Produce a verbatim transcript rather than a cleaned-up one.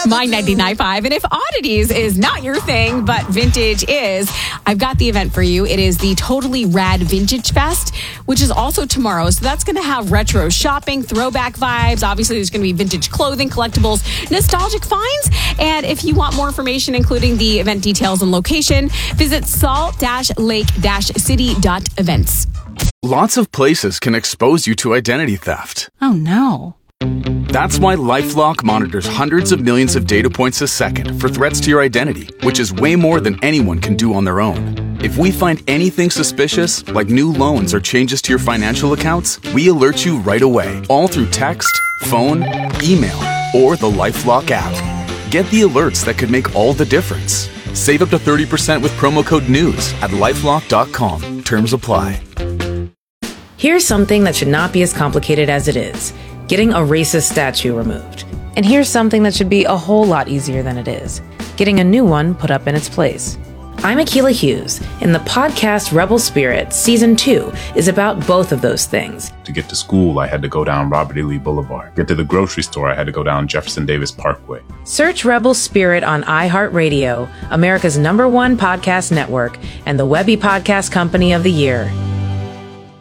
My ninety-nine point five. And if oddities is not your thing, but vintage is, I've got the event for you. It is the Totally Rad Vintage Fest, which is also tomorrow. So that's going to have retro shopping, throwback vibes. Obviously, there's going to be vintage clothing, collectibles, nostalgic finds. And if you want more information, including the event details and location, visit salt lake city dot events. Lots of places can expose you to identity theft. Oh, no. That's why LifeLock monitors hundreds of millions of data points a second for threats to your identity, which is way more than anyone can do on their own. If we find anything suspicious, like new loans or changes to your financial accounts, we alert you right away, all through text, phone, email, or the LifeLock app. Get the alerts that could make all the difference. Save up to thirty percent with promo code NEWS at lifelock dot com. Terms apply. Here's something that should not be as complicated as it is. Getting a racist statue removed. And here's something that should be a whole lot easier than it is. Getting a new one put up in its place. I'm Akilah Hughes, and the podcast Rebel Spirit Season two is about both of those things. To get to school, I had to go down Robert E. Lee Boulevard. Get to the grocery store, I had to go down Jefferson Davis Parkway. Search Rebel Spirit on iHeartRadio, America's number one podcast network, and the Webby Podcast Company of the Year.